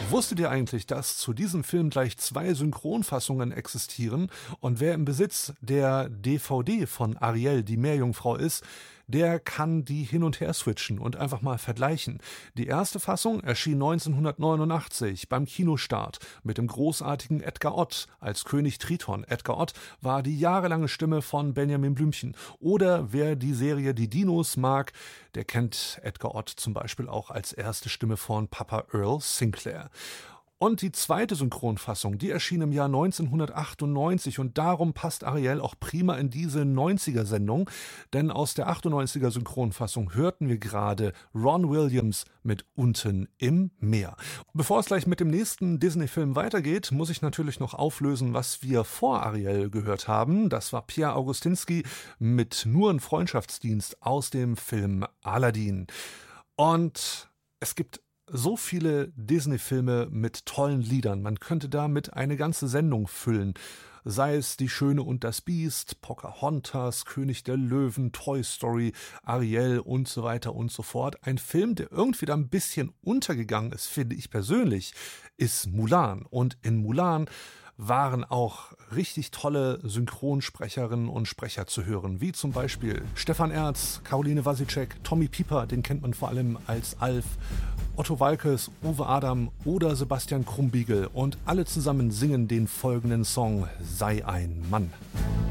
Wusstet ihr eigentlich, dass zu diesem Film gleich 2 Synchronfassungen existieren? Und wer im Besitz der DVD von Ariel, die Meerjungfrau ist, der kann die hin und her switchen und einfach mal vergleichen. Die erste Fassung erschien 1989 beim Kinostart mit dem großartigen Edgar Ott als König Triton. Edgar Ott war die jahrelange Stimme von Benjamin Blümchen. Oder wer die Serie Die Dinos mag, der kennt Edgar Ott zum Beispiel auch als erste Stimme von Papa Earl Sinclair. Und die zweite Synchronfassung, die erschien im Jahr 1998 und darum passt Ariel auch prima in diese 90er-Sendung, denn aus der 98er Synchronfassung hörten wir gerade Ron Williams mit Unten im Meer. Bevor es gleich mit dem nächsten Disney-Film weitergeht, muss ich natürlich noch auflösen, was wir vor Ariel gehört haben. Das war Pierre Augustinski mit Nur ein Freundschaftsdienst aus dem Film Aladdin. Und es gibt so viele Disney-Filme mit tollen Liedern. Man könnte damit eine ganze Sendung füllen. Sei es Die Schöne und das Biest, Pocahontas, König der Löwen, Toy Story, Ariel und so weiter und so fort. Ein Film, der irgendwie da ein bisschen untergegangen ist, finde ich persönlich, ist Mulan. Und in Mulan waren auch richtig tolle Synchronsprecherinnen und Sprecher zu hören, wie zum Beispiel Stefan Erz, Caroline Wasicek, Tommy Pieper, den kennt man vor allem als Alf, Otto Waalkes, Uwe Adam oder Sebastian Krumbiegel und alle zusammen singen den folgenden Song Sei ein Mann.